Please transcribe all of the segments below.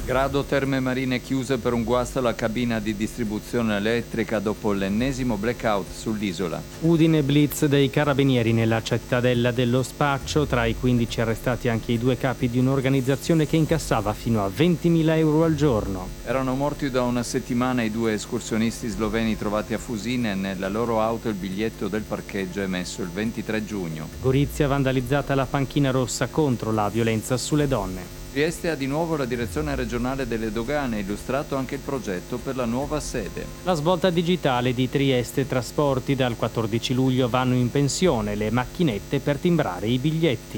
Grado Terme Marine chiuse per un guasto alla cabina di distribuzione elettrica dopo l'ennesimo blackout sull'isola. Udine blitz dei carabinieri nella cittadella dello Spaccio, tra i 15 arrestati anche i 2 capi di un'organizzazione che incassava fino a 20.000 euro al giorno. Erano morti da una settimana i 2 escursionisti sloveni trovati a Fusine. Nella loro auto il biglietto del parcheggio emesso il 23 giugno. Gorizia vandalizzata la panchina rossa contro la violenza sulle donne. Trieste ha di nuovo la direzione regionale delle dogane, illustrato anche il progetto per la nuova sede. La svolta digitale di Trieste Trasporti: dal 14 luglio vanno in pensione le macchinette per timbrare i biglietti.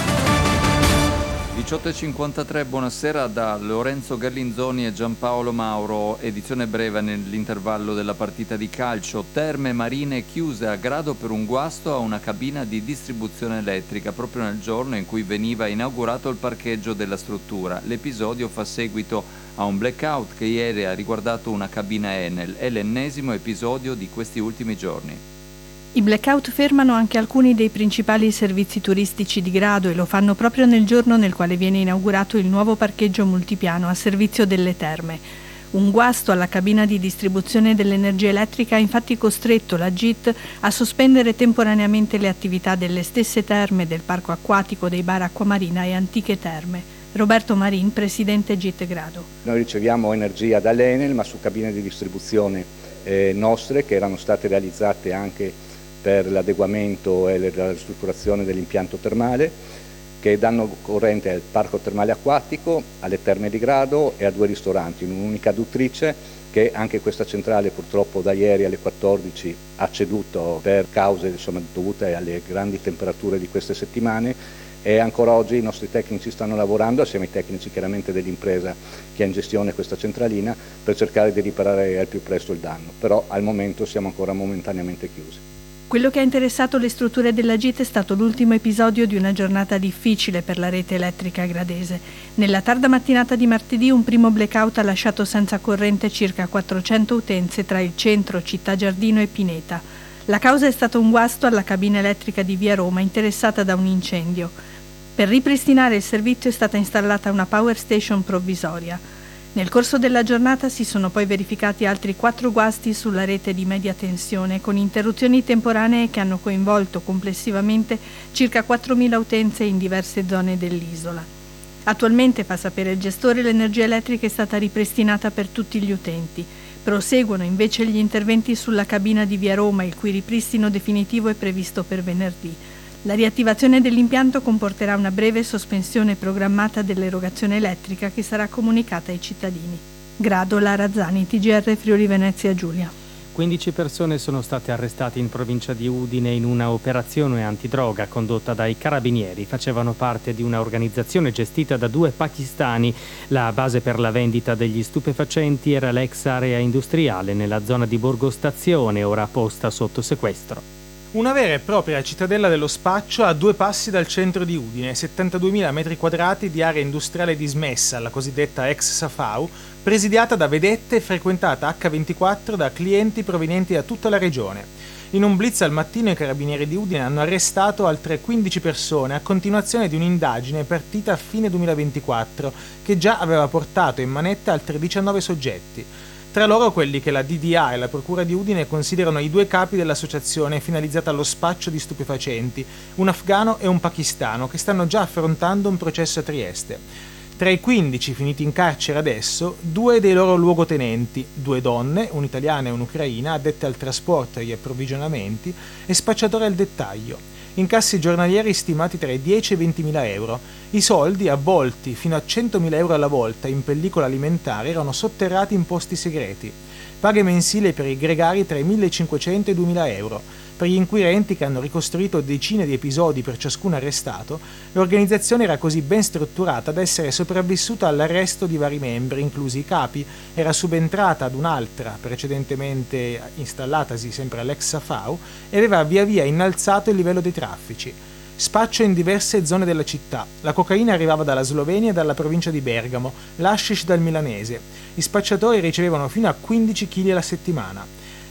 18.53, buonasera da Lorenzo Gallinzoni e Giampaolo Mauro. Edizione breve nell'intervallo della partita di calcio. Terme Marine chiuse a grado per un guasto a una cabina di distribuzione elettrica proprio nel giorno in cui veniva inaugurato il parcheggio della struttura. L'episodio fa seguito a un blackout che ieri ha riguardato una cabina Enel. È l'ennesimo episodio di questi ultimi giorni. I blackout fermano anche alcuni dei principali servizi turistici di Grado e lo fanno proprio nel giorno nel quale viene inaugurato il nuovo parcheggio multipiano a servizio delle terme. Un guasto alla cabina di distribuzione dell'energia elettrica ha infatti costretto la GIT a sospendere temporaneamente le attività delle stesse terme, del parco acquatico, dei bar Acquamarina e Antiche Terme. Roberto Marin, presidente GIT Grado. Noi riceviamo energia dall'Enel, ma su cabine di distribuzione nostre che erano state realizzate anche per l'adeguamento e la ristrutturazione dell'impianto termale, che danno corrente al parco termale acquatico, alle terme di Grado e a 2 ristoranti, in un'unica aduttrice, che anche questa centrale purtroppo da ieri alle 14 ha ceduto per cause dovute alle grandi temperature di queste settimane, e ancora oggi i nostri tecnici stanno lavorando assieme ai tecnici chiaramente dell'impresa che ha in gestione questa centralina per cercare di riparare al più presto il danno, però al momento siamo ancora momentaneamente chiusi. Quello che ha interessato le strutture della GIT è stato l'ultimo episodio di una giornata difficile per la rete elettrica gradese. Nella tarda mattinata di martedì un primo blackout ha lasciato senza corrente circa 400 utenze tra il centro, Città Giardino e Pineta. La causa è stato un guasto alla cabina elettrica di Via Roma interessata da un incendio. Per ripristinare il servizio è stata installata una power station provvisoria. Nel corso della giornata si sono poi verificati altri 4 guasti sulla rete di media tensione, con interruzioni temporanee che hanno coinvolto complessivamente circa 4.000 utenze in diverse zone dell'isola. Attualmente, fa sapere il gestore, l'energia elettrica è stata ripristinata per tutti gli utenti. Proseguono invece gli interventi sulla cabina di Via Roma, il cui ripristino definitivo è previsto per venerdì. La riattivazione dell'impianto comporterà una breve sospensione programmata dell'erogazione elettrica che sarà comunicata ai cittadini. Grado Lara Zani, TGR Friuli Venezia Giulia. 15 persone sono state arrestate in provincia di Udine in una operazione antidroga condotta dai carabinieri. Facevano parte di una organizzazione gestita da 2 pakistani. La base per la vendita degli stupefacenti era l'ex area industriale nella zona di Borgo Stazione, ora posta sotto sequestro. Una vera e propria cittadella dello spaccio a 2 passi dal centro di Udine, 72.000 metri quadrati di area industriale dismessa, la cosiddetta ex Safau, presidiata da vedette e frequentata H24 da clienti provenienti da tutta la regione. In un blitz al mattino i carabinieri di Udine hanno arrestato altre 15 persone a continuazione di un'indagine partita a fine 2024 che già aveva portato in manette altri 19 soggetti. Tra loro quelli che la DDA e la Procura di Udine considerano i 2 capi dell'associazione finalizzata allo spaccio di stupefacenti, un afghano e un pakistano, che stanno già affrontando un processo a Trieste. Tra i 15 finiti in carcere adesso, 2 dei loro luogotenenti, 2 donne, un'italiana e un'ucraina, addette al trasporto e agli approvvigionamenti, e spacciatore al dettaglio. Incassi giornalieri stimati tra i 10 e i 20.000 euro. I soldi, avvolti fino a 100.000 euro alla volta in pellicola alimentare, erano sotterrati in posti segreti. Paghe mensili per i gregari tra i 1.500 e i 2.000 euro. Per gli inquirenti, che hanno ricostruito decine di episodi per ciascun arrestato, l'organizzazione era così ben strutturata da essere sopravvissuta all'arresto di vari membri, inclusi i capi, era subentrata ad un'altra, precedentemente installatasi sempre all'ex Safau, e aveva via via innalzato il livello dei traffici. Spaccio in diverse zone della città. La cocaina arrivava dalla Slovenia e dalla provincia di Bergamo, l'hashish dal milanese. I spacciatori ricevevano fino a 15 kg alla settimana.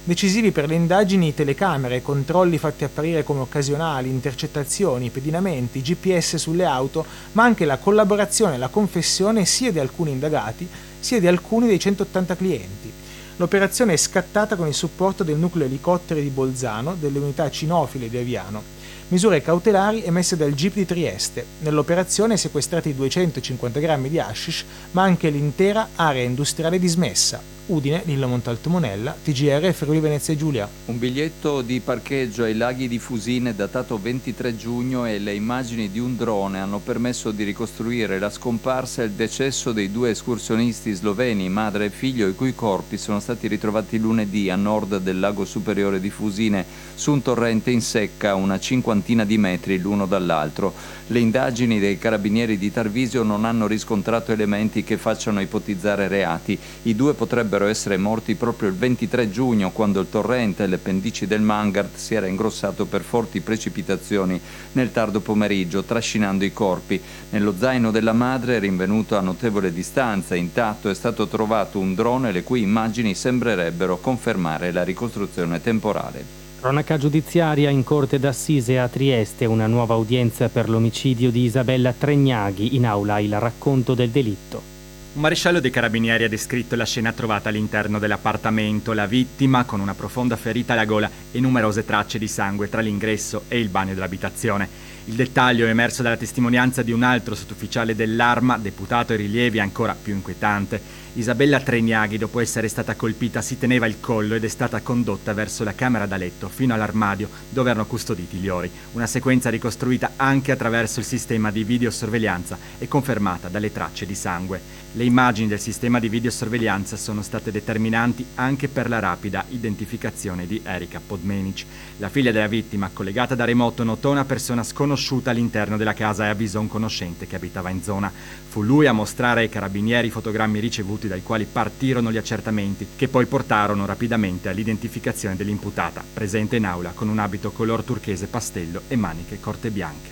Decisivi per le indagini telecamere, controlli fatti apparire come occasionali, intercettazioni, pedinamenti, GPS sulle auto, ma anche la collaborazione e la confessione sia di alcuni indagati sia di alcuni dei 180 clienti. L'operazione è scattata con il supporto del nucleo elicotteri di Bolzano, delle unità cinofile di Aviano. Misure cautelari emesse dal GIP di Trieste. Nell'operazione sequestrati 250 grammi di hashish, ma anche l'intera area industriale dismessa. Udine, Lillo Montalto Monella, TGR Friuli Venezia Giulia. Un biglietto di parcheggio ai laghi di Fusine datato 23 giugno e le immagini di un drone hanno permesso di ricostruire la scomparsa e il decesso dei 2 escursionisti sloveni, madre e figlio, i cui corpi sono stati ritrovati lunedì a nord del lago superiore di Fusine, su un torrente in secca a una cinquantina di metri l'uno dall'altro. Le indagini dei carabinieri di Tarvisio non hanno riscontrato elementi che facciano ipotizzare reati. I 2 potrebbero essere morti proprio il 23 giugno, quando il torrente e le pendici del Mangart si era ingrossato per forti precipitazioni nel tardo pomeriggio, trascinando i corpi. Nello zaino della madre, rinvenuto a notevole distanza, intatto, è stato trovato un drone le cui immagini sembrerebbero confermare la ricostruzione temporale. Cronaca giudiziaria in corte d'assise a Trieste, una nuova udienza per l'omicidio di Isabella Tregnaghi, in aula il racconto del delitto. Un maresciallo dei carabinieri ha descritto la scena trovata all'interno dell'appartamento, la vittima con una profonda ferita alla gola e numerose tracce di sangue tra l'ingresso e il bagno dell'abitazione. Il dettaglio è emerso dalla testimonianza di un altro sottufficiale dell'Arma, deputato ai rilievi ancora più inquietante. Isabella Tregnaghi, dopo essere stata colpita, si teneva il collo ed è stata condotta verso la camera da letto fino all'armadio dove erano custoditi gli ori. Una sequenza ricostruita anche attraverso il sistema di videosorveglianza e confermata dalle tracce di sangue. Le immagini del sistema di videosorveglianza sono state determinanti anche per la rapida identificazione di Erika Podmenic. La figlia della vittima, collegata da remoto, notò una persona sconosciuta all'interno della casa e avvisò un conoscente che abitava in zona. Fu lui a mostrare ai carabinieri i fotogrammi ricevuti dai quali partirono gli accertamenti, che poi portarono rapidamente all'identificazione dell'imputata, presente in aula con un abito color turchese pastello e maniche corte bianche.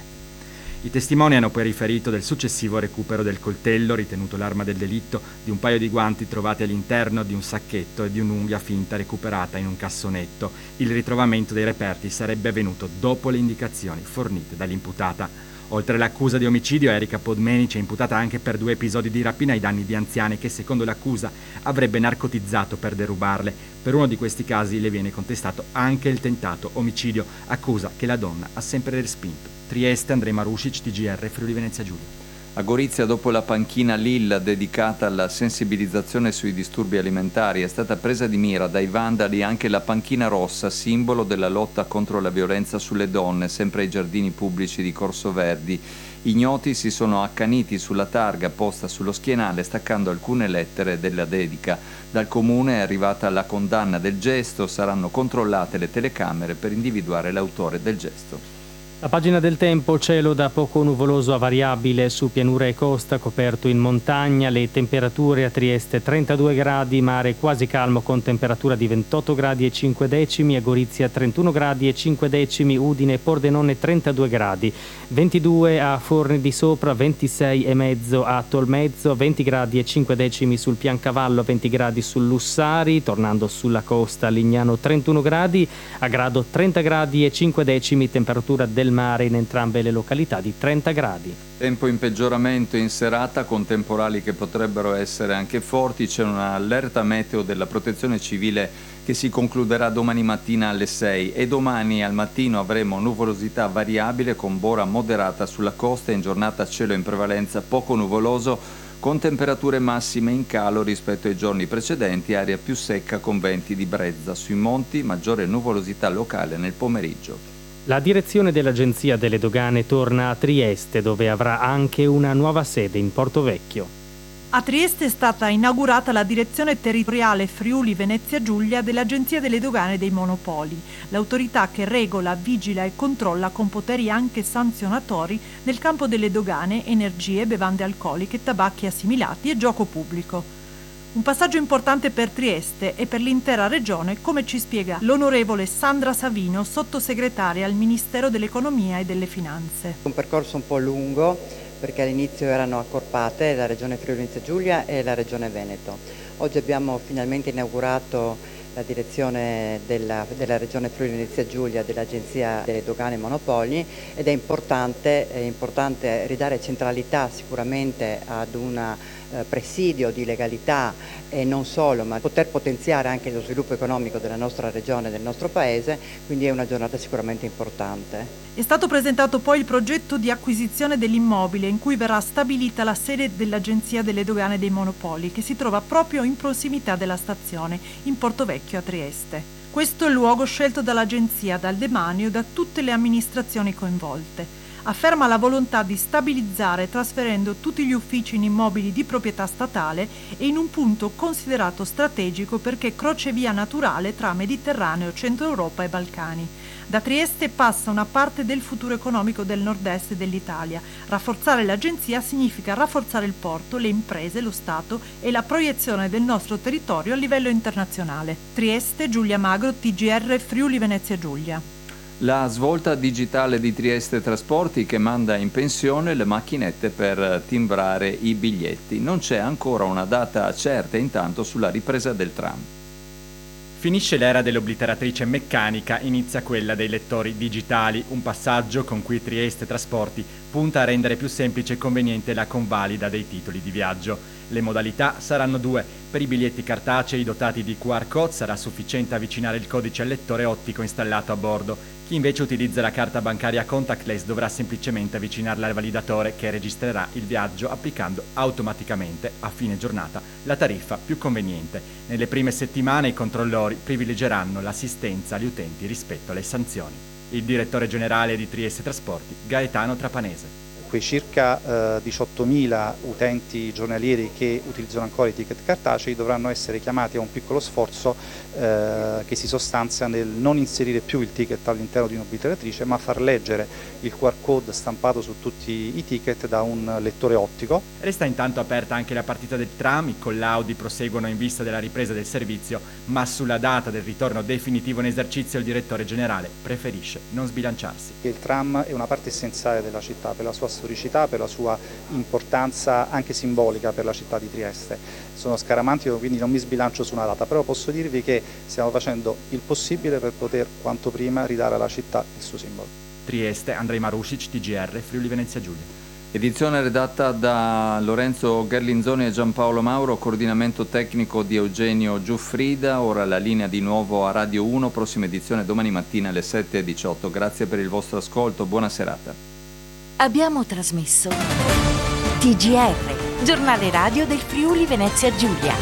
I testimoni hanno poi riferito del successivo recupero del coltello, ritenuto l'arma del delitto, di un paio di guanti trovati all'interno di un sacchetto e di un'unghia finta recuperata in un cassonetto. Il ritrovamento dei reperti sarebbe avvenuto dopo le indicazioni fornite dall'imputata. Oltre all'accusa di omicidio, Erika Podmenic è imputata anche per 2 episodi di rapina ai danni di anziane che, secondo l'accusa, avrebbe narcotizzato per derubarle. Per uno di questi casi le viene contestato anche il tentato omicidio, accusa che la donna ha sempre respinto. Trieste, Andrej Marušić, TGR Friuli Venezia Giulia. A Gorizia, dopo la panchina Lilla dedicata alla sensibilizzazione sui disturbi alimentari, è stata presa di mira dai vandali anche la panchina rossa, simbolo della lotta contro la violenza sulle donne, sempre ai giardini pubblici di Corso Verdi. Ignoti si sono accaniti sulla targa posta sullo schienale, staccando alcune lettere della dedica. Dal comune è arrivata la condanna del gesto, saranno controllate le telecamere per individuare l'autore del gesto. La pagina del tempo: cielo da poco nuvoloso a variabile su pianura e costa, coperto in montagna. Le temperature a Trieste 32 gradi, mare quasi calmo con temperatura di 28 gradi e 5 decimi, a Gorizia 31 gradi e 5 decimi, Udine e Pordenone 32 gradi, 22 a Forni di Sopra, 26 e mezzo a Tolmezzo, 20 gradi e 5 decimi sul Piancavallo, 20 gradi sul Lussari, tornando sulla costa Lignano 31 gradi, a Grado 30 gradi e 5 decimi, temperatura del mare in entrambe le località di 30 gradi. Tempo in peggioramento in serata, con temporali che potrebbero essere anche forti. C'è un'allerta meteo della Protezione Civile che si concluderà domani mattina alle 6 e domani al mattino avremo nuvolosità variabile con bora moderata sulla costa, in giornata cielo in prevalenza poco nuvoloso con temperature massime in calo rispetto ai giorni precedenti, aria più secca con venti di brezza. Sui monti maggiore nuvolosità locale nel pomeriggio. La direzione dell'Agenzia delle Dogane torna a Trieste, dove avrà anche una nuova sede in Porto Vecchio. A Trieste è stata inaugurata la direzione territoriale Friuli Venezia Giulia dell'Agenzia delle Dogane e dei Monopoli, l'autorità che regola, vigila e controlla con poteri anche sanzionatori nel campo delle dogane, energie, bevande alcoliche, tabacchi assimilati e gioco pubblico. Un passaggio importante per Trieste e per l'intera regione, come ci spiega l'onorevole Sandra Savino, sottosegretaria al Ministero dell'Economia e delle Finanze. Un percorso un po' lungo, perché all'inizio erano accorpate la regione Friuli Venezia Giulia e la regione Veneto. Oggi abbiamo finalmente inaugurato la direzione della Regione Friuli Venezia Giulia dell'Agenzia delle Dogane e Monopoli, ed è importante ridare centralità sicuramente ad un presidio di legalità e non solo, ma poter potenziare anche lo sviluppo economico della nostra regione e del nostro paese, quindi è una giornata sicuramente importante. È stato presentato poi il progetto di acquisizione dell'immobile in cui verrà stabilita la sede dell'Agenzia delle Dogane e dei Monopoli, che si trova proprio in prossimità della stazione, in Portovecchio a Trieste. Questo è il luogo scelto dall'Agenzia dal demanio e da tutte le amministrazioni coinvolte. Afferma la volontà di stabilizzare trasferendo tutti gli uffici in immobili di proprietà statale e in un punto considerato strategico perché crocevia naturale tra Mediterraneo, Centro Europa e Balcani. Da Trieste passa una parte del futuro economico del nord-est dell'Italia. Rafforzare l'agenzia significa rafforzare il porto, le imprese, lo Stato e la proiezione del nostro territorio a livello internazionale. Trieste, Giulia Magro, TGR Friuli Venezia Giulia. La svolta digitale di Trieste Trasporti che manda in pensione le macchinette per timbrare i biglietti. Non c'è ancora una data certa intanto sulla ripresa del tram. Finisce l'era dell'obliteratrice meccanica, inizia quella dei lettori digitali, un passaggio con cui Trieste Trasporti punta a rendere più semplice e conveniente la convalida dei titoli di viaggio. Le modalità saranno due. Per i biglietti cartacei dotati di QR code sarà sufficiente avvicinare il codice al lettore ottico installato a bordo. Chi invece utilizza la carta bancaria contactless dovrà semplicemente avvicinarla al validatore che registrerà il viaggio applicando automaticamente a fine giornata la tariffa più conveniente. Nelle prime settimane i controllori privilegeranno l'assistenza agli utenti rispetto alle sanzioni. Il direttore generale di Trieste Trasporti, Gaetano Trapanese. Quei circa 18.000 utenti giornalieri che utilizzano ancora i ticket cartacei dovranno essere chiamati a un piccolo sforzo che si sostanzia nel non inserire più il ticket all'interno di un'obliteratrice, ma far leggere il QR code stampato su tutti i ticket da un lettore ottico. Resta intanto aperta anche la partita del tram, i collaudi proseguono in vista della ripresa del servizio, ma sulla data del ritorno definitivo in esercizio il direttore generale preferisce non sbilanciarsi. Il tram è una parte essenziale della città per la sua storicità, per la sua importanza anche simbolica per la città di Trieste. Sono scaramantico, quindi non mi sbilancio su una data, però posso dirvi che stiamo facendo il possibile per poter quanto prima ridare alla città il suo simbolo. Trieste, Andrei Marusic, TGR, Friuli Venezia Giulia. Edizione redatta da Lorenzo Gherlinzoni e Giampaolo Mauro, coordinamento tecnico di Eugenio Giuffrida. Ora la linea di nuovo a Radio 1, prossima edizione domani mattina alle 7:18. Grazie per il vostro ascolto, buona serata. Abbiamo trasmesso TGR, giornale radio del Friuli Venezia Giulia.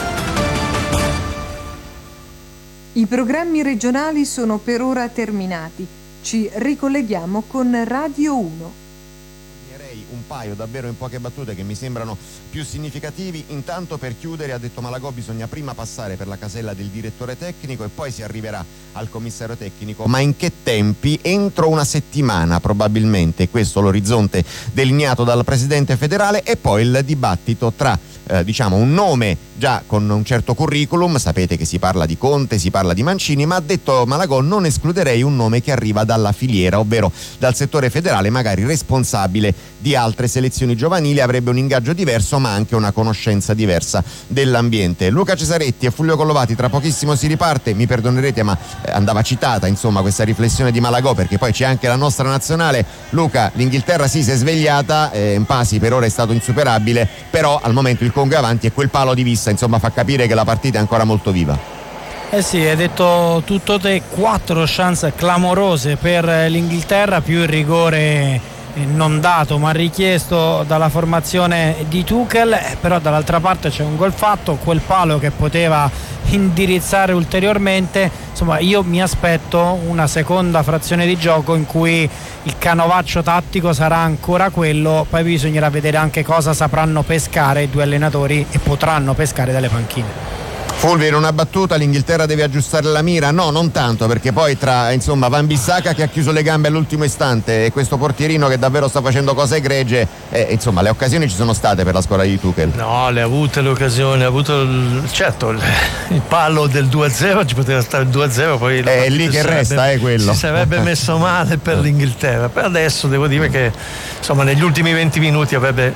I programmi regionali sono per ora terminati. Ci ricolleghiamo con Radio 1. Un paio davvero in poche battute che mi sembrano più significativi. Intanto, per chiudere, ha detto Malagò, bisogna prima passare per la casella del direttore tecnico e poi si arriverà al commissario tecnico. Ma in che tempi? Entro una settimana probabilmente, questo l'orizzonte delineato dal presidente federale, e poi il dibattito tra un nome già con un certo curriculum. Sapete che si parla di Conte, si parla di Mancini, ma ha detto Malagò non escluderei un nome che arriva dalla filiera, ovvero dal settore federale, magari responsabile di altre selezioni giovanili, avrebbe un ingaggio diverso ma anche una conoscenza diversa dell'ambiente. Luca Cesaretti e Fulvio Collovati, tra pochissimo si riparte. Mi perdonerete ma andava citata questa riflessione di Malagò, perché poi c'è anche la nostra nazionale. Luca, l'Inghilterra si è svegliata, Mpasi per ora è stato insuperabile, però al momento il Congo è avanti e quel palo di vista fa capire che la partita è ancora molto viva. Sì, hai detto tutto te, 4 chance clamorose per l'Inghilterra, più il rigore non dato ma richiesto dalla formazione di Tuchel, però dall'altra parte c'è un gol fatto, quel palo che poteva indirizzare ulteriormente. Insomma, io mi aspetto una seconda frazione di gioco in cui il canovaccio tattico sarà ancora quello, poi bisognerà vedere anche cosa sapranno pescare i due allenatori e potranno pescare dalle panchine. Fulvio, in una battuta l'Inghilterra deve aggiustare la mira? No, non tanto, perché poi tra Wan-Bissaka che ha chiuso le gambe all'ultimo istante e questo portierino che davvero sta facendo cose egregie, le occasioni ci sono state per la squadra di Tuchel. No, le ha avute le occasioni, ha avuto il palo del 2-0, ci poteva stare il 2-0, poi è lì che resta, quello. Si sarebbe messo male per l'Inghilterra. Per adesso devo dire che negli ultimi 20 minuti avrebbe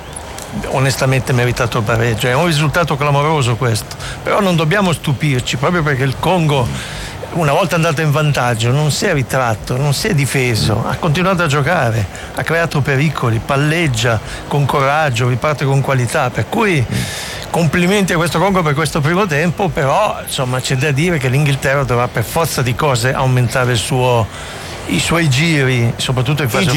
onestamente meritato il pareggio. È un risultato clamoroso questo, però non dobbiamo stupirci, proprio perché il Congo, una volta andato in vantaggio, non si è ritratto, non si è difeso, ha continuato a giocare, ha creato pericoli, palleggia con coraggio, riparte con qualità, per cui complimenti a questo Congo per questo primo tempo, però insomma c'è da dire che l'Inghilterra dovrà per forza di cose aumentare i suoi giri, soprattutto in fase